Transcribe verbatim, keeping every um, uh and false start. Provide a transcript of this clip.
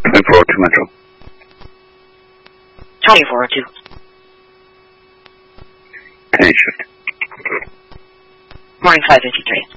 twenty-four oh two Metro. twenty-four oh two. Ten shift. Morning five fifty-three.